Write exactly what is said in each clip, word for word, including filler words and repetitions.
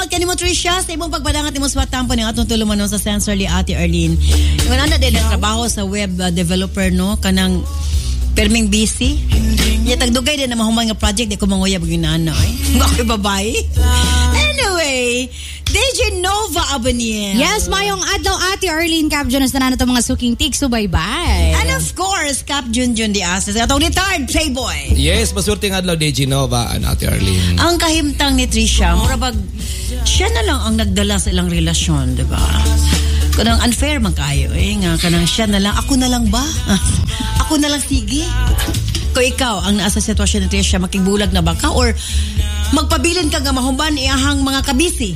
salamat kanimo Trisha sa imong pagpadangat imong swatampo ning atong tulumanon sa Sensorly Ate Arlene. Yung ana din nagtrabaho sa web uh, developer no kanang perming busy. Nya tagdugay din na mahuman nga project di ko manguyab gyud na ano eh. Bakit babae? Anyway, D J Nova Abaniel. Yes, mayong adlaw Ate Arlene Cap Jonas na nato mga suking tik so bye-bye. And of course, Cap Junjun di Asas atong retired playboy. Yes, masurting adlaw D J Nova and Ate Arlene. Ang kahimtang ni Trisha, mura bag siya na lang ang nagdala sa ilang relasyon, di ba? Kanang unfair man kayo eh nga kanang siya na lang, ako na lang ba? Ako na lang sige. Kung ikaw ang nasa sitwasyon ni Trisha, makigbulag na ba ka or magpabilin ka nga mahuban iyahang mga kabisi?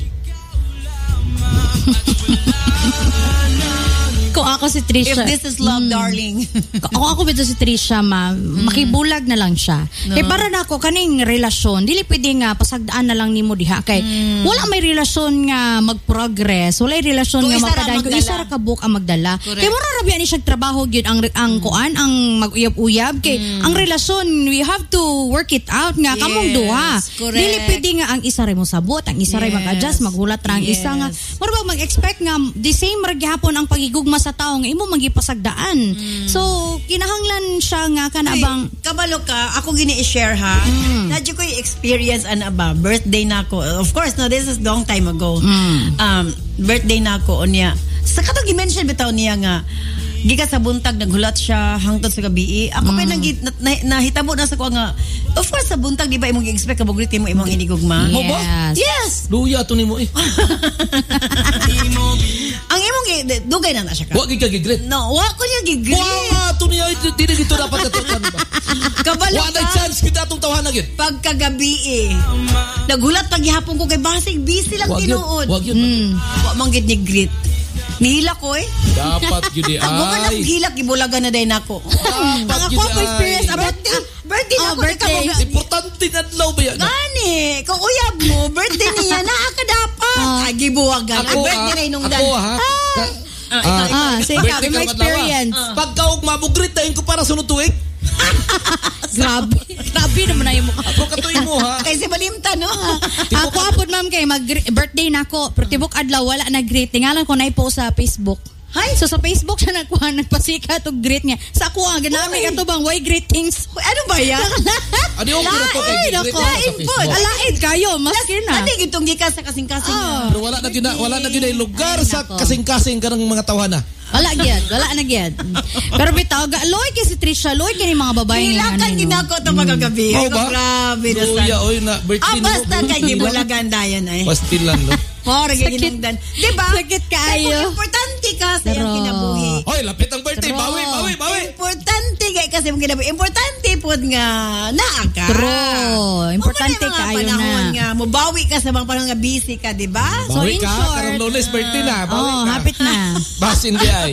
Kung ako si Trisha. If this is love, mm, darling. Kung ako bito si Trisha, ma, mm. makibulag na lang siya. No. Kaya para na ako, kaning relasyon, dili pwede nga pasagdaan na lang nimo diha. Kay mm. wala may relasyon nga mag-progress, wala may relasyon kung nga magpadayon. Kung isa ra ka book ang magdala. Correct. Kaya mura rabi ani siya trabaho gyud ang ang mm. kuan, ang mag-uyab-uyab. Kay mm. ang relasyon, we have to work it out nga yes. kamong duha. Correct. Dili pwede nga ang isa ray mo sabot, ang isa ray yes. mag-adjust, maghulat ra ang yes. isa nga. Mura ba mag-expect nga the same ra gihapon ang pagigugma sa tao nga imo magipasagdaan. Mm. So kinahanglan siya nga kanabang kabalo ka ako gini i-share ha. Mm. Nadyo ko experience ana ba birthday nako. Of course no this is long time ago. Mm. Um birthday nako unya. Sa katong gi-mention bitaw niya nga gikan sa buntag naghulat siya hangtod sa gabi. Ako mm. pa nang nahitabo na sa ko nga of course sa buntag di ba imong gi-expect ka bugrit mo imong inigugma? Yes. Mo yes. Luya to nimo eh. Ang imong dugay na na siya ka. Wa gyud ka gigret. No, wa ko niya gigret. Wa to niya dili gito dapat atukan ba. Kabalo. Wa na chance kita atong tawanan gyud. Pagkagabi eh. Naghulat pag gihapon ko kay basig busy lang tinuod. Wa gyud. Wa man gyud ni grit. Nihila ko eh. Dapat yun ay. Ako ka nang hilak, ibulaga na din ako. Dapat yun ay. Ako experience about birthday. Birthday na oh, ako. Birthday. Importante na adlaw ba yan? Gani. Kung uyab mo, birthday niya, naaka dapat. Uh, Ay, gibuwagan. Ako birthday na inong dan. Ako ha? Ah. Ah, ah, ah, sige ka, may experience. Ah. Pagkaog mabugrit tayo ko para sunod tuig. Grabe. Grabe naman na yung mukha. Ako katuin mo ha. Kay si Balimta no. Ako apod ma'am kay mag-birthday na ako. Pero tibok adlaw wala na greet. Tingalan ko na i-post sa Facebook. Hi. So sa Facebook siya nagkuha nagpasika to greet niya. Sa ako ang ginamit ka to bang why greetings? Ano ba yan? Ano yung gina to kay greet sa Facebook? Alaid kayo, maski na. Ano gitong gikas sa kasing-kasing. Pero wala na gina wala na gina lugar sa kasing-kasing kanang mga tawhana. Wala gyud, wala na gyud. Pero bitaw, loy kay si Trisha, loy kay mga babae nga. Hilakan ginako to magagabi. Oh, grabe na sa. Luya oy na birthday mo. Ah, basta kay gibulagan dayon ay. Pastil lang no. Oh, ginugdan. Di ba? Sakit kayo. Importante ka sa iyong kinabuhi. Hoy, lapit ang birthday. Bawi, bawi, bawi. Importante kay kasi mong kinabuhi. Importante pod nga naa ka. True. Importante kayo na. nga mubawi ka sa mga panahon nga busy ka, di ba? So in ka, short, karong Lunes birthday na. Bawi oh, ka. hapit na. Basin di ay.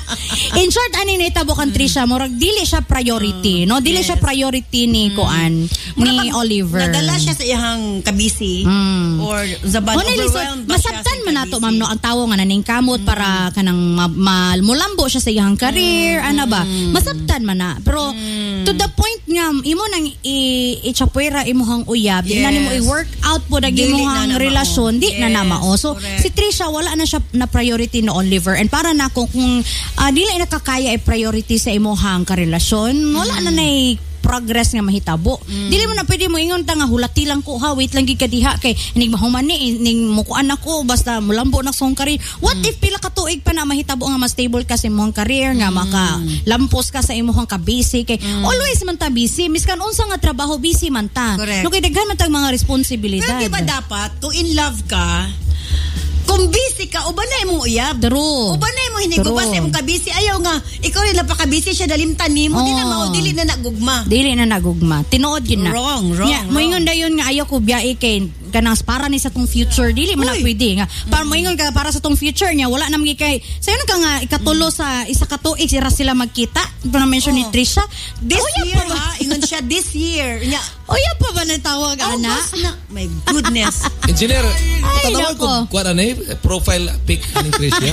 In short, ani nitabo kan Trisha, murag dili siya priority, no? Dili yes. siya priority ni Kuan, ni Oliver. Nadala siya sa iyang kabisi mm. or zaban overwhelmed. Masabtan man nato ma'am no ang tawo nga naning kamot mm. para kanang ma- mulambo siya sa iyang career, mm. ana ba? Masabtan man na. Pero mm. to the point nga imo nang i-chapuera imuhang uyab, yes. na nimo i-work out po dag imuhang relasyon, di yes. na namao. So correct. Si Trisha wala na siya na priority no Oliver, and para na kung, kung uh, dili nakakaya i-priority sa imuhang karelasyon, wala mm. na nay progress nga mahitabo. Mm. Dili mo na pwede mo ingon ta nga hulati lang ko ha, wait lang gid kadiha kay ning mahuman ni ning mukuan ako basta mulambo na sa akong career. What mm. if pila ka tuig pa na mahitabo nga mas stable ka sa imong career nga mm. maka lampos ka sa imong ka busy kay mm. always man ta busy miskan unsa nga trabaho busy man ta. No kay daghan man tag mga responsibilidad. Pero di ba dapat kung in love ka kung busy ka, uban na imong uyab. True. Uban na imong hinigugma sa imong kabisi. Ayaw nga, ikaw rin napaka-busy siya dalimtan nimo. Oh. Di na mao, dili na nagugma. Dili na nagugma. Tinuod yun na. Wrong, wrong. Yeah, moingon dayon nga ayaw ko biyae kay kanang para ni sa tong future dili man na pwede nga. Para mm. moingon ka para sa tong future niya wala na magi kay sayon ka nga ikatulo mm. sa isa ka tuig sira sila magkita. Ito na mention oh. ni Trisha. This oh, year ha, ingon siya this year. Nya, oya pa ba natawag oh, ana? Na, my goodness. Engineer, patawag ko kuan ani profile pic ni Trisha.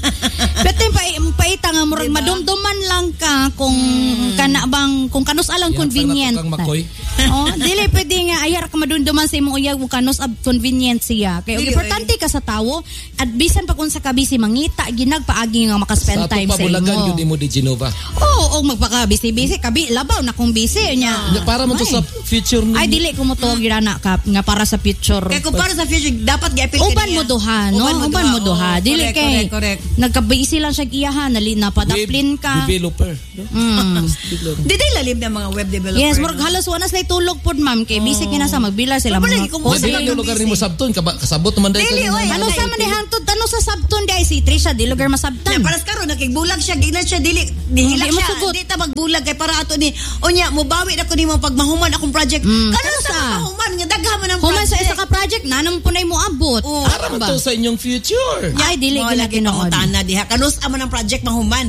Pero pa paita nga murag diba? Madumduman lang ka kung mm. kana bang kung kanus alang yeah, convenient. Oh, dili pwede nga ayar ka madumduman sa imong uyab kung nos ab convenient siya. Kay Dili, importante ka sa tawo at bisan pa kung sa kabisi mangita ginagpaagi nga maka-spend Sa time ato sa pabulagan imo. yun mo di Genova. Oo, og magpaka-busy-busy kabi labaw na kung busy nya. Ya, para man to Ay. sa future ni. Ay dili ko mo to ginana ka nga para sa future. Kaya kung para sa future, dapat gi-appeal Uban mo duha, no? Uban mo duha. Oo, Dili correct, kay correct, correct. nagka-busy lang siya iyahan, nali napadaplin ka. Developer. Mm. Di day lalim ng mga web developer. Yes, murag halos wala sila tulog pod ma'am kay busy kina sa magbilar sila Pero mga kung code. wala Dili yung lugar nimo sabton kaba kasabot man dai. Dili, oy. Ano sa man hangtod ano sa sabton di ay si Trisha di lugar masabtan. Ya, para karon nakigbulag siya, gignan siya dili dihila Hindi mo siya. sugot. Di ta magbulag kay para ato ni unya mobawi na ko nimo pag mahuman akong project. Mm, Karon pero sa sa- mahuman nga daghan man ang Human sa project. isa ka project na nang punay mo abot. Oo. Para man to sa inyong future. Ay dili Mo gina lagi tinuod. pangutana diha. Kanus man ang project mahuman.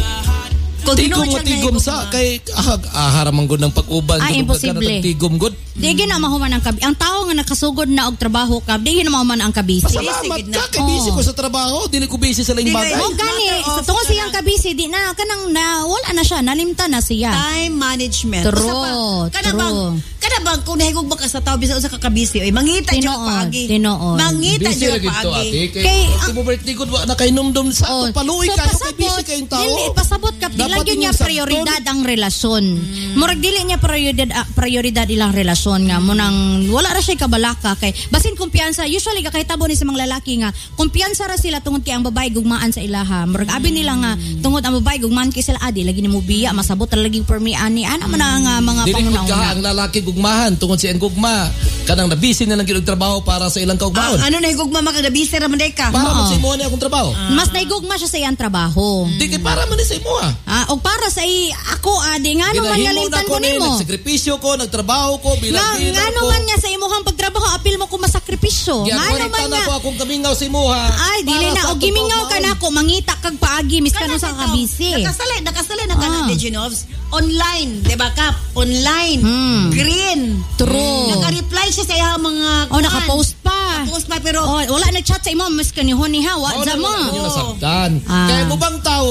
Kung Tigom tinuod mo siya tigom nga sa higugma. kay ah, ah haramang gud ng pag-uban Ay, gud imposible. ka na tigom gud. Di gina mahuman ang kabi. Ang tao nga nakasugod na og trabaho ka, di gina mahuman ang kabisi. Pasalamat Busy, ka kay Oo. busy ko sa trabaho, dili ko busy sa laing Di bagay. kayo- O gani, Matter sa of tungo kanang- siyang kabisi, di na, kanang na, wala na siya, nalimta na siya. Time management. True, Usa pa, kada true. bang kada bang kung nahigog ba ka sa tao bisan usa ka kabisi oy mangita jud Tinood, paagi. tinood. Mangita Busy ra jud gid to paagi. ate kay Kay- kay mo birthday gud wa na kay numdum sa Oh, ato paluoy so ka kay pasabot, busy kayong tao. Dili, pasabot ka, di lang Dapat yun niya inyong prioridad ang relasyon. Murag dili niya prioridad ah, prioridad ilang relasyon nga mo nang wala ra siya kabalaka kay basin kumpiyansa usually kakahitabo ni sa mga lalaki nga kumpiyansa ra sila tungod kay ang babae gugmaan sa ilaha. Murag abi nila nga tungod ang babae gugmaan kay sila adi lagi ni mo biya masabot ra lagi permi ani ana man ang ah, mga Dili gud ka pangunauna. ang lalaki gugmahan tungod sa iyang gugma. Kanang na busy na lang gid og trabaho para sa ilang kaugmaon. Ah, ano na higugma maka busy ra man day ka. Para man Oo. sa imo ni akong trabaho. Mas naigugma siya sa iyang trabaho. Di kay para man ni sa imo ah. Ah, o para sa i- ako adi nga ano man Ginahimo galimtan na ko ni, nimo. nagsakripisyo ko, nagtrabaho ko, bilang Nga, bilang nga ko. naman nga sa imuhang pagtrabaho, apil mo ko masakripisyo. Nga naman Giakwenta na nga. ko akong kamingaw sa imo ha. Ay, dili Para na. sa O atong gimingaw ka na kaugmaon. ako, mangita kag paagi, mis ka Kana sa bitaw, kabisi. Nakasalay, nakasalay na ka Ah. na Diginovs. Online, di ba Kap? Online. Hmm. Green. True. Naka-reply siya sa iyang mga O, nakapost pa. Post pa pero O, wala nag-chat sa imo, mis ka ni Honi ha, wa Oo, za mo. wala niyo nasabtan. Ah. Kaya mo bang tao,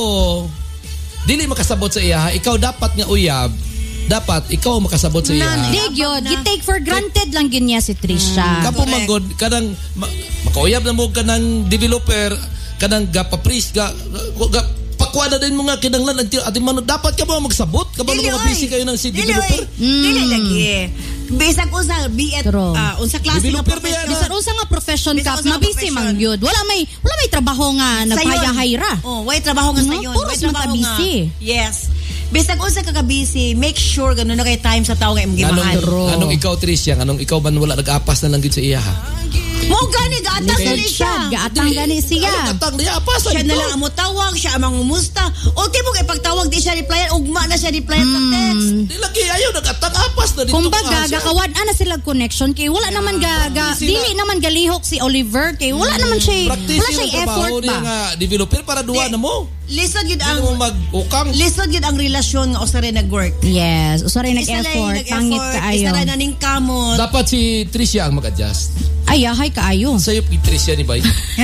dili makasabot sa iya ha, ikaw dapat nga uyab, dapat ikaw makasabot sa iya. Nan- Di gyud, na. gi-take for granted lang gyud niya si Trisha. Kapo Correct. manggod kanang ma, makauyab na mo kanang developer, kanang gapapris ga, ga pakuha na din mo nga kinanglan ating man dapat ka ba magsabot ka ba Dili, mga oy. busy kayo ng si Dili, developer. oy. Dili lagi. Bisag usa be it True. ah, unsa klase nga Developer ba yan, profession. Bisan unsa nga profession Bisan ka, unsa nga mabisi profession. man gyud. Wala may wala may trabaho nga nagpayahay ra. Oh, way trabaho nga No, sayon. puros Way trabaho man ka nga. busy. Yes. Bisag unsa ka ka busy, make sure ganun na kay time sa tao nga imong Anong, gimahan. True. anong ikaw Tricia, anong ikaw man wala nag-apas na lang gid sa iya ha. Mo gani gaatang Lisod dili siya, siya. gaatang gani siya. Ano katang niya apas Siya na lang ang mutawag, siya ang mangumusta. O di mo kay pagtawag di siya replyan, ugma na siya replyan sa text. Di lagi ayo nagatang apas na dito. Kumbaga, gakawad ana sila connection kay wala naman ga, ga Sila- dili naman galihok si Oliver kay wala naman siya Practice wala yung siya trabaho effort niya ba. nga developer para duwa Di- na mo. Lisod yun Hindi ang mo mag-ukang. lisod yun ang relasyon nga usa rin nag-work. Yes, usara Isa nag-effort, rin pangit nag-effort, kaayo. isa rin naning kamot. Dapat si Tricia ang mag-adjust. Ay, yahay kaayo. Sa'yo kay Tricia ni Bay.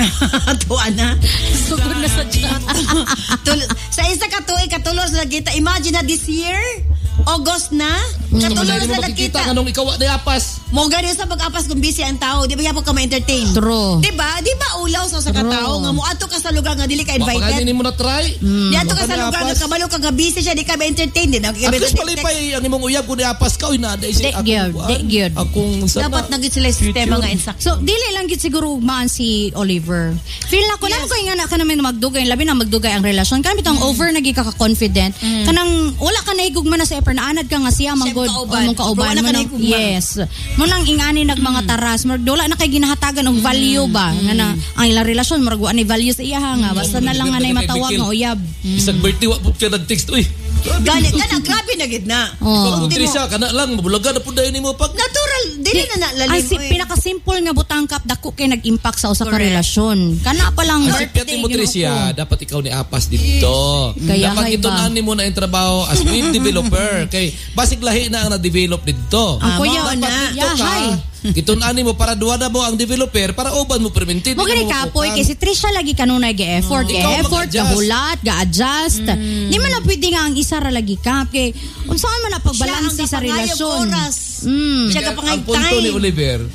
Tuwa na. Sugod na sa dyan. Tul- sa isa ka tuig katulor sa nagkita. Imagine na this year, August na, katulor Hindi mo sa makikita nagkita. kanong ikaw na apas. Mo gani sa pag-apas kung busy ang tao, di ba yapon ka ma-entertain? True. Di ba? Di ba ulaw sa sa True. katao nga mo ato ka sa lugar nga dili ka Baka invited. hindi mo na try. Di ato ka Baka sa na lugar nga apas. kabalo ka nga busy siya, di ka ma-entertain din. At least palipay ang imong uyab kung apas ka. Uy, na, Di gyud, di gyud. Akong sana. Dapat nagit sila yung sistema nga insak. So, dili lang gid siguro maan si Oliver. Feel na ko Yes. naman ko nga na ka namin magdugay, labi na magdugay ang relasyon. Kami tong over nagi ka ka-confident. Kanang wala ka naigugma na sa eper naanad ka nga siya manggod kauban. mong kauban Pero wala mo ka nang naigugma. yes. Mo nang ingani nag mga taras, mo wala na kay ginahatagan og value ba nga na ang ilang relasyon murag wa ni value sa iya nga basta na lang nga nay matawag nga uyab. Isang birthday, wa po ka nag-text. Uy, Gani, kana, grabe na gid na. Oh. kung Tricia, kana lang, mabulaga na po dahil ni mo pag... Natural, dili na nalalim. Ang si, oy. pinaka-simple nga butangkap dako kay nag-impact sa usa ka Correct. relasyon. Kana pa lang Ang birthday, sipiat mo ginuko. Tricia, dapat ikaw ni apas dito. Kaya Dapat hay ito ba? na mo na yung trabaho as web developer. Kay basig lahi na ang na-develop dito. Ang Ah, kuya mao na, na. Ito ka, yahay. kitunani mo para duwa na mo ang developer para uban mo permintin. Mo gani kapoy kay si Trisha lagi kanunay gi-effort, Ikaw gi-effort, mag-adjust. gahulat, ga-adjust. Di man na pwede nga ang isa ra lagi ka kay unsaon man na pagbalanse Siya ang sa kapangayog relasyon. oras. Mm. Siya ka Ang pangayog punto ni time. Oliver,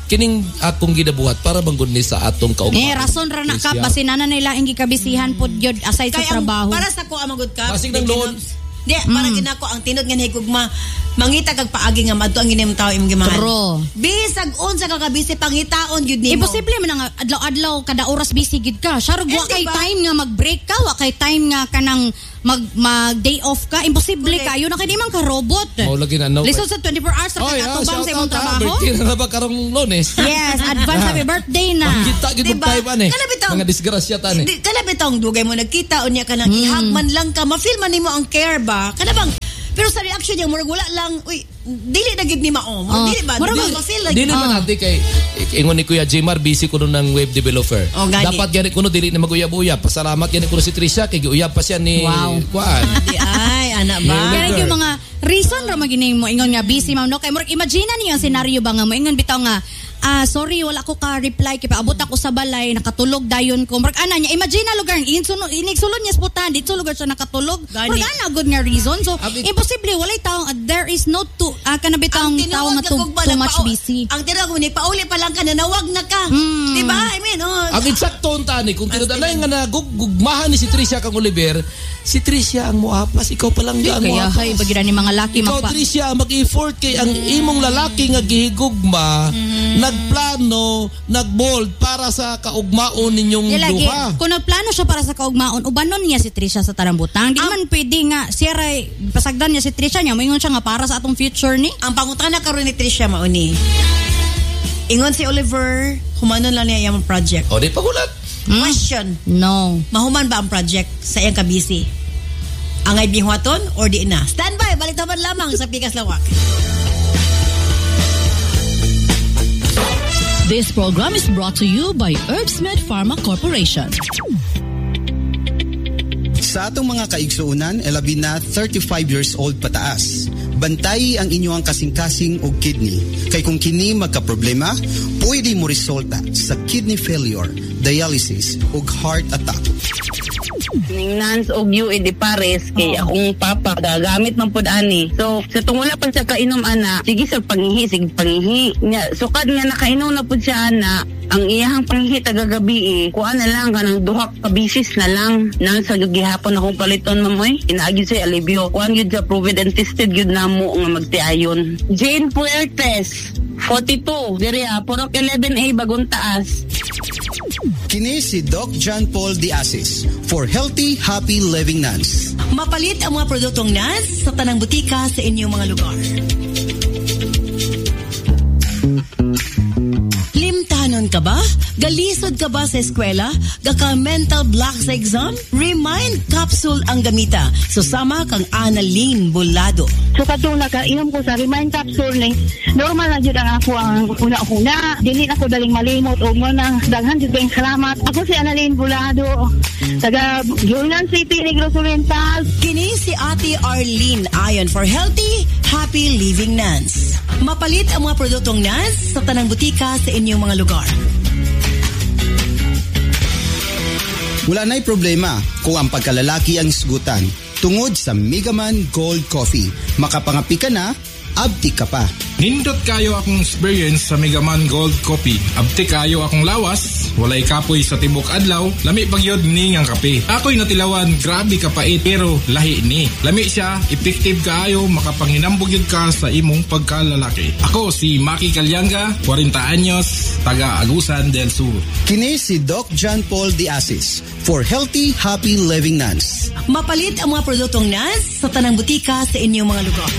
kining akong gidabuhat para banggod ni sa atong kaugma. Eh, rason ra na ka, basi na nila ang gikabisihan po yun aside sa Kaya ang- trabaho. para sa ko amagod ka. Basig ng loan. Di, para ginako ang tinod nga higugma mangita kag paagi nga madto ang ginim tao imong gimahan. True. Bisag unsa ka kabisi pangitaon gyud nimo. Imposible man nga adlaw-adlaw kada oras busy gid ka. Sharog wa Eh, kay diba? time nga mag-break ka, wa kay time nga kanang mag mag day off ka. Imposible Correct. kayo na kay di man ka robot. Mao lagi na no. Lisod sa twenty-four hours sa Oy, ah, katubang shout sa imong out, ah, trabaho. birthday na ba karong Lunes? Yes, advance happy birthday na. Ang kita gid Diba? tayo man eh. Kana bitaw- Mga disgrasya tan eh. Di, kana bitong dugay mo nagkita unya ka nang ihag man lang ka, ma-feel man nimo ang care ba? Kana bang pero sa reaction niya murag wala lang, uy, dili na gid ni mao. Oh, Dili ba? murag- Dili ma-feel like Dili man natin kay ingon ni Kuya Jimar busy kuno ng web developer. Oh, gani. Dapat gani kuno dili na maguyab-uyab. Pasalamat gani kuno si Trisha kay giuyab pa siya ni Wow. Kuan. Di ay ana ba? Yeah, Kaya yung mga reason ra magining mo ingon nga busy ma'am no kay murag imagine niyo ang scenario ba nga mo ingon bitaw nga ah sorry wala ko ka reply kay paabot ako sa balay nakatulog dayon ko murag ana niya imagine na lugar insunod inigsulod niya sa putan dito lugar siya nakatulog Gani. murag ana good nga reason so Abi- imposible walay tawo uh, there is no to uh, kana bitaw Ang tawo nga tinuod too, kag ba too na much pao- busy. Ang tinawag mo ni pauli pa lang ka na nawag na ka. Mm. Di ba? I mean, oh. Ang eksakto tani kung tinadanay nga nagugmahan ni si Trisha kang Oliver, si Trisha ang moapas, ikaw pa lang gaan Kaya moapas. hay bagira ni mga laki Ikaw, magpa Trisha, mag-effort kay ang imong lalaki nga gihigugma, nagplano, nagbold para sa kaugmaon ninyong Di lagi, duha. kung nagplano siya para sa kaugmaon, ubanon niya si Trisha sa tarambutang. Di man pwede nga, siya ray, pasagdan niya si Trisha niya, moingon siya nga para sa atong future ni. Ang pangutana karon ni Trisha mauni. Ingon si Oliver, humanon lang niya yung project. O, di pagulat. Hmm? Question, No. mahuman ba ang project sa iyang kabisi? Ang ay bihwaton or di na? Standby, balik taban lamang sa Pikas Lawak. This program is brought to you by Herbsmed Pharma Corporation. Sa atong mga kaigsuunan, elabi na thirty-five years old pataas. Bantay ang inyong kasing-kasing o kidney. Kay kung kini magka-problema, pwede mo resulta sa kidney failure, dialysis o heart attack. Ning Nans og U E di pares kay akong papa gagamit man pud ani. So sa tungula pa sa kainom ana, sige sa pangihi, sige pangihi. Nya sukad nga nakainom na pud siya ana, ang iyahang pangihi tagagabi eh, kuha na lang kanang duha ka bisis na lang nang sa gihapon akong paliton mamoy. Inaagi sa alibyo. Kuan gyud sa proven and tested gyud namo nga magtiayon. Jane Puertes forty-two, diri ah, Purok eleven A bagong taas. Kini si Doc John Paul Diasis for Healthy, Happy Living Nuns. Mapalit ang mga produktong N A S sa tanang butika sa inyong mga lugar. Limtanon ka ba? Galisod ka ba sa eskwela? Gaka mental block sa exam? Remind capsule ang gamita. Susama kang Annalyn Bolado. So katong nakainom ko sa Remind Capsule ni, normal na dyan ang ako ang una-una. Dili ako daling malimot o mo nang daghan dyan kayong salamat. Ako si Annalyn Bolado, taga Yunan City, Negros Oriental. Kini si Ate Arlene Ayon for Healthy, Happy Living Nuns. Mapalit ang mga produktong N A S sa tanang butika sa inyong mga lugar. Wala na'y problema kung ang pagkalalaki ang isgutan. Tungod sa Megaman Gold Coffee, makapangapi ka na, abti ka pa. Nindot kayo akong experience sa Megaman Gold Coffee. Abti kayo akong lawas, walay kapoy sa tibok adlaw, lami pagyod ni ang kape. Ako'y natilawan, grabe kapait, pero lahi ni. Lami siya, effective kaayo, makapanghinambog yun ka sa imong pagkalalaki. Ako si Maki Calyanga, forty anyos, taga Agusan del Sur. Kini si Doc John Paul Diasis for Healthy, Happy Living Nuns. Mapalit ang mga produktong N A S sa tanang butika sa inyong mga lugar.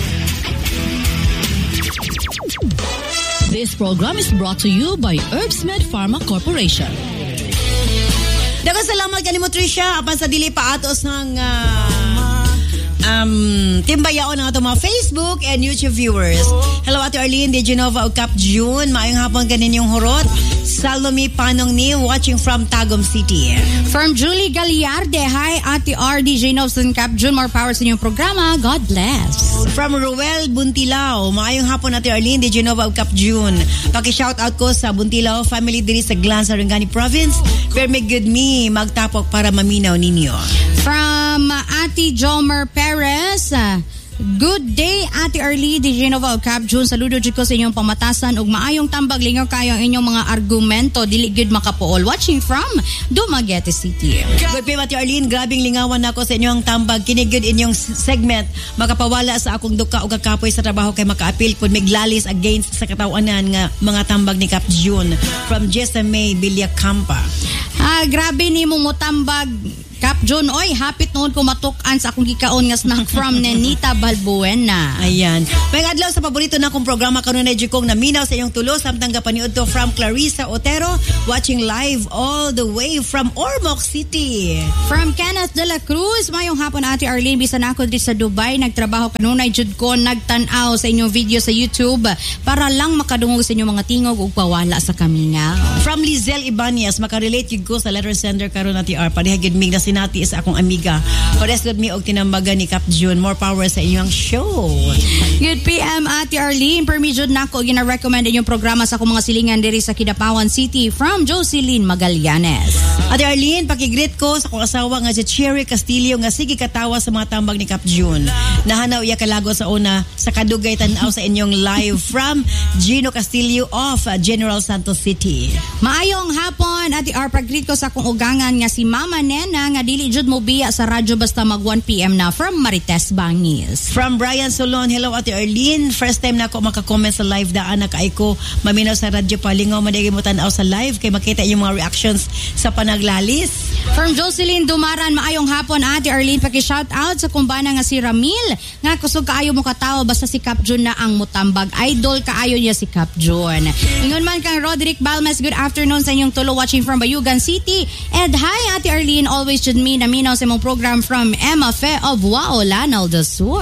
This program is brought to you by Herbsmed Pharma Corporation. Daghang salamat kanimo Trisha apan sa dili pa atos ng uh, um timbayaon ng atong mga Facebook and YouTube viewers. Hello Ate Arlene de Genova ug Cap June, maayong hapon kaninyong horot. Salome Panong ni watching from Tagum City. From Julie Galliarde, hi Ate R, D J Nelson Cap June, more power sa inyong programa. God bless. From Ruel Buntilao, maayong hapon Ate Arlene de Genova ug Cap June. Paki-shoutout ko sa Buntilao family diri sa Glan sa Rangani Province. Pero may good me magtapok para maminaw ninyo. From uh, Ate Jomer Perez, uh, Good day, Ate Arlie, D J Nova o Cap June. Saludo jud ko sa inyong pamatasan ug maayong tambag lingaw kayo ang inyong mga argumento dili gid makapuol. Watching from Dumaguete City. Good day, Ate Arlene. Grabing lingawan nako sa inyong tambag. Kinigud inyong segment. Makapawala sa akong duka o kakapoy sa trabaho kay makaapil pud miglalis against sa katawanan nga mga tambag ni Cap June. From Jessa May Villacampa. Ah, grabe ni mo motambag Cap June, oy, hapit noon ko matukan sa akong gikaon nga snack from Nenita Balbuena. Ayan. May adlaw sa paborito na akong programa karon na jud kong naminaw sa iyong tulo samtang gapaniud to from Clarissa Otero, watching live all the way from Ormoc City. From Kenneth De La Cruz, mayong hapon Ate Arlene, bisan ako dito sa Dubai, nagtrabaho kanunay jud ko nagtan-aw sa inyong video sa YouTube para lang makadungog sa inyong mga tingog ug pawala sa kamingaw. From Lizelle Ibanez, makarelate jud ko sa letter sender karon Ate R. Pareha gid mig na sinati sa akong amiga. Pares gud mi og tinambagan ni Cap June. More power sa inyong show. Good P M Ate Arlene, permission nako gina-recommend inyong programa sa akong mga silingan diri sa Kidapawan City from Jocelyn Magallanes. Ate Arlene, pakigreet ko sa akong asawa nga si Cherry Castillo nga sige katawa sa mga tambag ni Cap June. Nahanaw iya kalago sa una sa kadugay tan-aw sa inyong live from Gino Castillo of uh, General Santos City. Maayong hapon Ate R, pag-greet ko sa akong ugangan nga si Mama Nena nga dili jud mo biya sa radyo basta mag one p m na from Marites Bangis. From Brian Solon, hello Ate Arlene. First time na ako makakomment sa live daan na kay ko maminaw sa radyo palingaw madagi mo tan-aw sa live kay makita yung mga reactions sa panaglalis. From Jocelyn Dumaran, maayong hapon Ate Arlene, paki-shout out sa kumbana nga si Ramil nga kusog kaayo mo katawo basta si Cap June na ang mutambag. Idol kaayo niya si Cap June. Ingon man kang Roderick Balmes, good afternoon sa inyong tulo watching from Bayugan City. And hi Ate Arlene, always should me naminaw sa mong program from Emma Fe of Wao Lanao del Sur.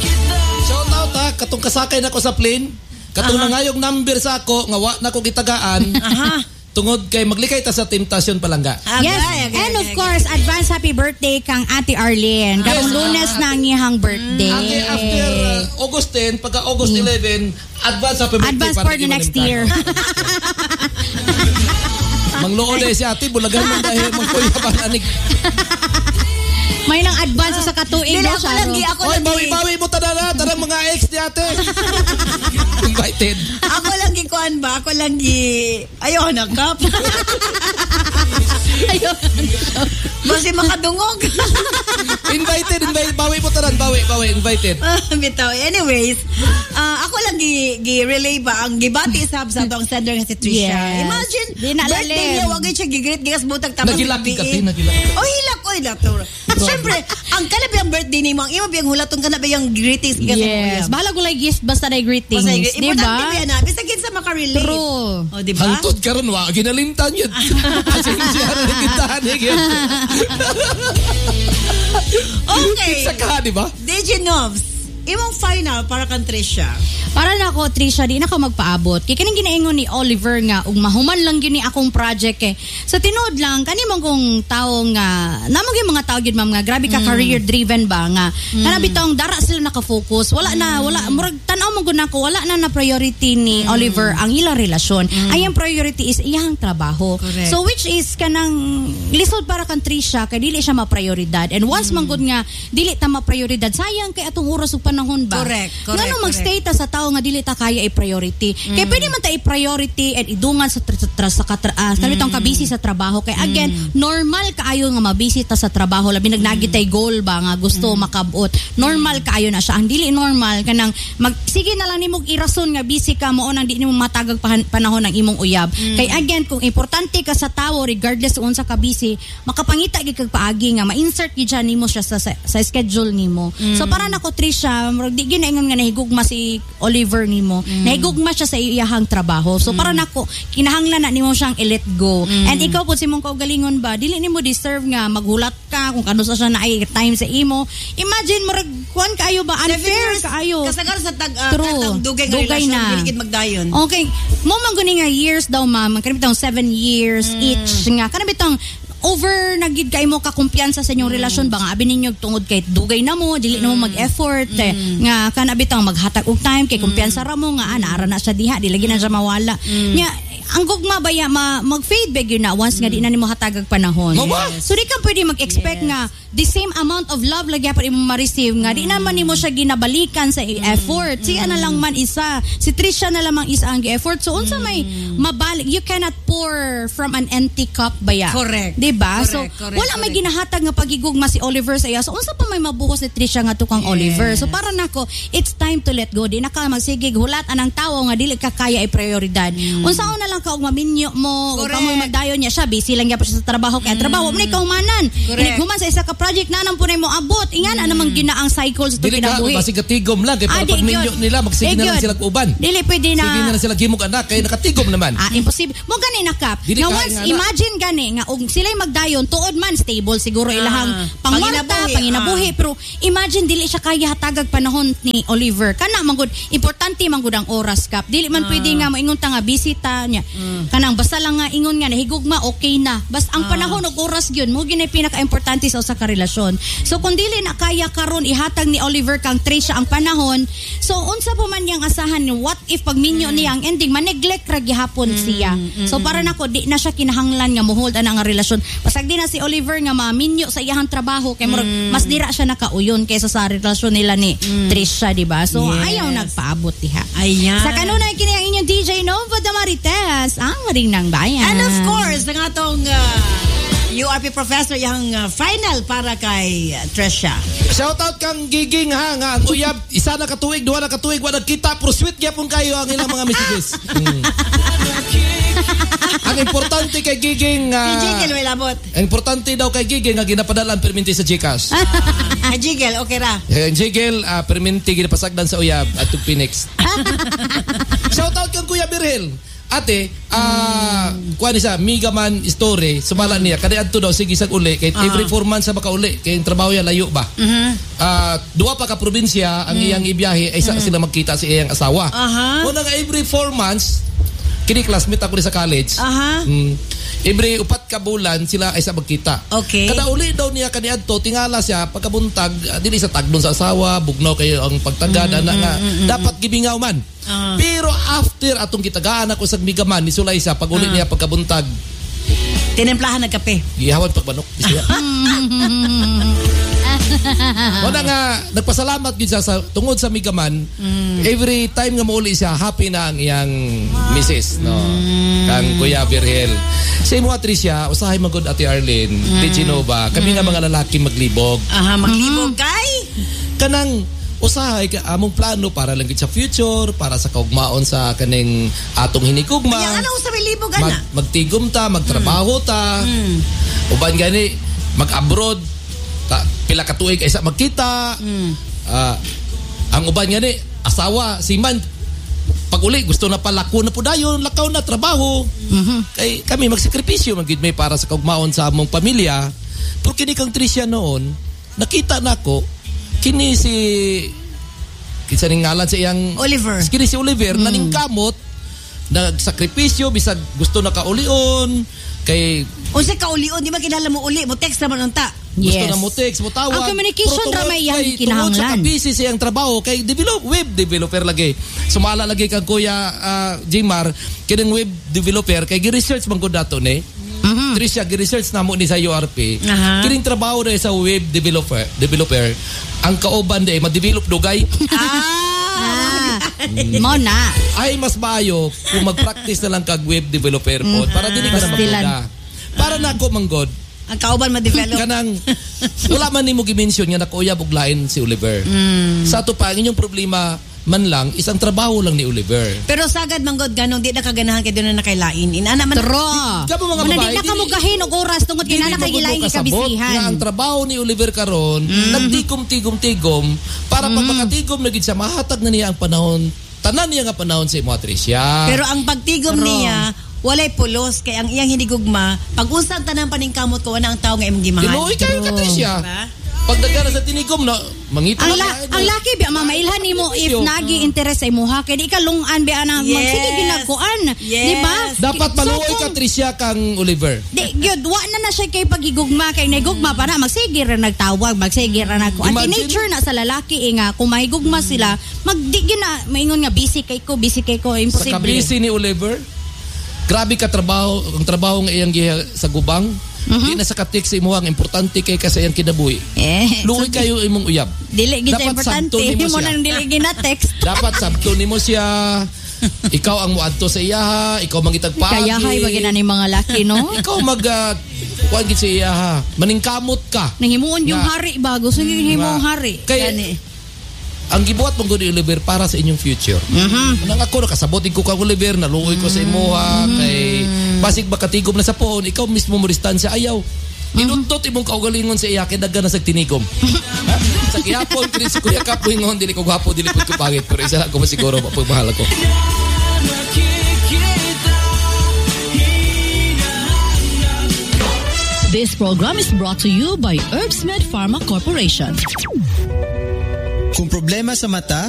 Shout out ha, katong kasakay na ko sa plane, katong uh-huh. nangayong number sa ako nga wa na ko gitagaan. Aha. Tungod kay maglikay ta sa Temptation Palangga. Okay, yes, okay, and of okay, course, okay. Advance happy birthday kang Ate Arlene. Karong yes, Lunes uh, na ang iyang birthday. Okay, after uh, August ten, pagka August mm. eleven, advance happy birthday. Advance for the next year. Mangloon na si ate, bulagan mo dahil magkuyaban anig. May nang advance sa katuig na siya. Oy, bawi-bawi mo tadala, tarang mga ex ni ate. Invited. Ako lang gikuan ba? Ako lang gi... Ayaw na, Kap. Ayaw na, Basi makadungog. Invited, invited. Bawi mo taran, bawi, bawi, invited. Bitaw. Anyways, uh, ako lang gi, gi-relay ba ang gibati sa sa ang sender nga si Trisha. Yes. Imagine, Di na birthday niya, wag siya gigreet, gigas butag tapos nagilaki ka, nagilaki. Oh, hilak, oh, hilak. Siyempre, ang kanabi ang birthday ni mo, ang ima biyang hulaton kanabi ang greetings. Yes. Bahala ko like gift basta na greetings. Basta, diba? Importante yan na. Basta kinsa makarelate. True. O, diba? Hantod ka ron, wa, ginalimtan yun. Asensya na nagkintahan yun. Okay. Sa ka, diba? D J Novs, imong final para kang Trisha. Para na ako, Trisha, di na ako magpaabot. Kaya kaning ginaingon ni Oliver nga, ug mahuman lang yun ni akong project eh. Sa tinood lang, kanimang kong tao nga, namang yung mga tao yun, ma'am, nga, grabe ka mm. career-driven ba, nga, mm. kanabi taong dara sila nakafocus, wala mm. na, wala, murag, tanaw mo guna ko, wala na na priority ni mm. Oliver ang ilang relasyon. Mm. Ay, ang priority is iyang trabaho. Correct. So, which is, kanang, lisod para kang Trisha, kaya dili siya maprioridad. And once mm. manggod nga, dili ta maprioridad, sayang kay atong oras ug panahon ba? Correct, correct. Ngano magstay ta sa tao nga dili ta kaya i-priority. Mm. Kaya pwede man ta i-priority and idungan sa tra- tra- sa katra- uh, mm. tang kabisi sa trabaho. Kaya again, mm. normal kaayo nga mabisi ta sa trabaho labi nagnagitay goal ba nga gusto mm. makabot. Normal kaayo na siya. Ang dili normal kanang mag sige na lang nimo irason nga busy ka mo nang di nimo matagag pahan- panahon ng imong uyab. Mm. Kaya again, kung importante ka sa tao regardless unsa ka busy, makapangita gid kag paagi nga ma-insert gid siya nimo siya sa, sa, sa schedule nimo. Mm. So para nako Trisha, di ginaingon nga nahigugma si Oliver nimo. Mm. Nahigugma siya sa iyahang trabaho. So mm. para nako kinahanglan na nimo siyang i-let go. Mm. And ikaw pud simong kaugalingon ba, dili nimo deserve nga maghulat ka kung kano sa siya na ay time sa imo. Imagine mo kuan kaayo ba unfair kaayo. Kasagar sa tag uh, True. dugay nga relasyon na. dili gid magdayon. Okay. Mo man guni nga years daw ma'am, kanang bitong seven years mm. each nga. Kanang bitong over nagid kay mo kakumpiyansa sa inyong Mm. relasyon ba nga abi ninyo tungod kay dugay na mo dili na mo mag-effort eh, nga kana bitang maghatag og time kay kumpiyansa ra mo nga ana ara na siya diha di lagi na siya mawala nya ang gugma baya ma, mag-fade back yun na once nga di na nimo hatagag panahon. Yes. So di ka pwede mag-expect Yes. nga the same amount of love lagi pa imo ma-receive nga di naman nimo siya ginabalikan sa effort. Siya na lang man isa. Si Trisha na lamang isa ang effort. So unsa may mabalik you cannot pour from an empty cup baya. Correct. Di ba? So Correct, correct, wala may correct. ginahatag nga pagigugma si Oliver sa iya. So unsa pa may mabuhos ni Trisha nga tukang Oliver. So para nako it's time to let go. Di na ka magsigig hulat anang tawo nga dili ka kaya ay prioridad. Unsaon na lang ka og maminyo mo ug Correct. kamoy magdayon niya siya busy lang gyapon siya sa trabaho kay trabaho mo ni kaumanan. Correct. Inighuman sa isa ka project na nang punay mo abot. Ingan mm. namang ginaang cycle sa Dili ka, kinabuhi. basig katigom lang. Kaya Ah, para di pag minyo yun. nila, magsige Di na lang yun. sila uban. Dili pwede na. Sige na lang sila gimog anak, kaya nakatigom naman. Ah, imposible. Mo gani na kap. Dili Nga kaya once nga na. imagine gani nga og sila'y magdayon tuod man stable siguro Ah, ilahang pangwarta, panginabuhi, panginabuhi ah. pero imagine dili siya kaya hatagag panahon ni Oliver. Kana manggod importante manggod ang oras kap. Dili man pwede nga moingon ta nga bisita niya. Kanang basta lang nga ingon nga nahigugma okay na. Bas ang panahon ug oras gyud mo ginay pinaka-importante sa usa ka relasyon. So kung dili na kaya karon ihatag ni Oliver kang Trisha ang panahon, so unsa po man yang asahan what if pag minyo niya ang ending maneglect ra gihapon siya. So para nako di na siya kinahanglan nga mohold ana nga relasyon. Pasag di na si Oliver nga maminyo sa iyang trabaho kay murag mas dira siya nakauyon kaysa sa relasyon nila ni Trisha, di ba? So Yes. ayaw nagpaabot diha. Ayan. Sa kanunay kini ang inyong D J Nova Damarites, ang ring ng bayan. And of course, ang atong uh, U R P professor yung uh, final para kay uh, Trisha. Shoutout kang Giging ha, nga ang uyab, isa na katuig, duha na katuig, wala kita, pero sweet gyapon kayo ang ilang mga messages. Mm. Ang importante kay Giging, Si uh, Jigel, may labot. ang importante daw kay Giging nga ginapadala ang perminti sa Gcash. Ah, Jigel, okay ra. Eh, Ang Jigel, uh, perminti ginapasagdan sa uyab at to Phoenix. Shoutout kang Kuya Birhel. Ate, ah, uh, kuha niya, Mega Man story, sumala niya, kada adto daw, sige sag uli, kay every four months sa makauli, kay yung trabaho niya layo ba? Ah, duwa pa ka probinsya, ang iyang ibiyahe, ay sa sila magkita sa iyang asawa. Aha. Una nga every four months, kini classmate ako rin sa college. Aha. Mm, every upat ka bulan, sila ay sa magkita. Okay. Kada uli daw niya kaniadto, tingala siya, pagkabuntag, ah, dili sa tagdon sa asawa, bugnaw kayo ang pagtagad, ana nga, dapat gibingaw man. Ah. Pero after atong kitagaan ako sa Migaman ni Sulay sa pag-uli niya pagkabuntag, Tinimplahan ng kape. gihawan pagbanok siya. Wala nga nagpasalamat gid siya sa tungod sa Migaman. Every time nga mauli siya, happy na ang iyang missus, no. Kang Kuya Virgel. Sa imo Tricia, usahay magud Ate Arlene, di Genova, kami nga mga lalaki maglibog. Aha, maglibog kay. Kanang usahay ka among plano para lang gid sa future, para sa kaugmaon sa kaning atong hinigugma. Kaya ano sa may libog, Mag, ana? magtigom ta, magtrabaho ta. Mm. Uban gani mag-abroad ta, pila ka tuig isa magkita. Mm. Ah, ang uban gani asawa si man pag uli gusto na palako na pudayon, lakaw na trabaho. Kay kami magsakripisyo man gid may para sa kaugmaon sa among pamilya. Pero kini kang Tricia noon, nakita nako kini si kinsa ning ngalan sa iyang Oliver. kini si Oliver naningkamot nagsakripisyo bisag gusto na kaulion kay Unsa ka uli-on, di ba kinala mo uli? Mo text naman unta. gusto Yes. na mo text mo tawag. Ang communication Pero tungod ra may iyang kay- kinahanglan. tungod sa busy siyang trabaho kay develop web developer lagi. Sumala lagi kang Kuya uh, Jimar kining web developer kay gi-research man gud dato ni. Mhm. Tricia gi-research namo ni sa U R P. Aha. Kining trabaho na sa web developer developer ang kauban day ma-develop dugay. Ah. Mo na. Ay mas maayo kung mag-practice na lang kag web developer po para dili ka na Pastilan. maguda. Para na ako manggod Ang kauban ma-develop. kanang wala man nimo gi-mention nga nakuyab og lain si Oliver. Sa ato pa ang inyong problema man lang isang trabaho lang ni Oliver. Pero sagad manggod ganong di na kaganahan kay doon na nakailain. Inana man. True. Kamo mga Muna babae, di na dili- kamugahin og oras tungod Dili kinala kay magud mo gilain kasabot nga kabisihan. ang trabaho ni Oliver karon nagtigom-tigom-tigom para pag makatigom na gid siya mahatag na niya ang panahon tanan niya nga panahon sa imo Tricia. Pero ang pagtigom True. niya, walay pulos kay ang iyang hinigugma, pag usag tanang paningkamot ko wala ang tao nga imong gimahal. Tinuoy kayo ka Tricia. Diba? Pag nagana sa tinigom na, mangita Ang, na la, ang laki biya mamailhan nimo if nagi interest sa imuha kay di ka lungan biya na Yes. magsige ginagkuan. Yes. Di ba? Dapat So, maluoy ka kung- Tricia kang Oliver. Di, gyud wa na na siya kay pagigugma kay nagugma para magsige ra nagtawag, magsige ra nagkuan. Ang Imagine- nature na sa lalaki eh, nga kung mahigugma sila, magdi na maingon nga busy kay ko, busy kay ko, Sa imposible. kabisi ni Oliver, grabe ka trabaho, ang trabaho ng iyang giha sa gubang. Di na sa katik sa imo ang importante kay kasayang kinabuhi. Eh, Luoy kayo imong uyab. dili gid siya Dapat importante sabto nimo mo siya. nang dili gina text. Dapat sabto nimo siya. Ikaw ang muadto sa iyaha, ikaw mangitag paagi. Kayahay bagay na ni mga laki no. Ikaw mag uh, kuan gid sa iyaha. Maningkamot ka. Nanghimuon yung Nga. hari bago so himuong hari. Kay Gani. ang gibuhat mong gud Oliver para sa inyong future. Mhm. Nang ako nakasabotin ko kang Oliver, naluoy ko sa imuha kay basig makatigom na sa pohon, ikaw mismo mo distansya ayaw. Inuntot imong kaugalingon sa iya kay daghan na sa tinigom. Ha? Sa gihapon kini si Kuya Kap ingon dili ko gwapo dili pud ko pangit pero isa ko masiguro pag mahal ako. This program is brought to you by Herbsmed Pharma Corporation. Kung problema sa mata,